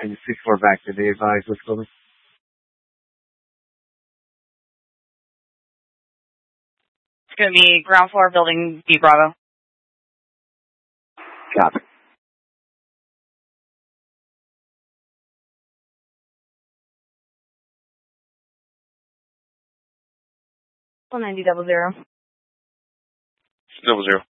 And 64 back to the advised what's building. It's going to be ground floor building B Bravo. Copy. 9000. 00.